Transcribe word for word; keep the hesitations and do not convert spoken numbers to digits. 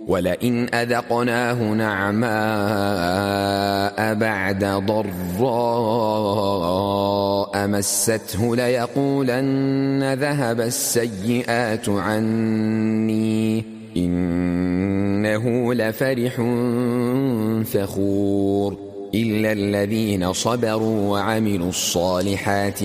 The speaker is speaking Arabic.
ولئن أذقناه نعماء بعد ضراء مسته ليقولن ذهب السيئات عني إنه لفرح فخور إلا الذين صبروا وعملوا الصالحات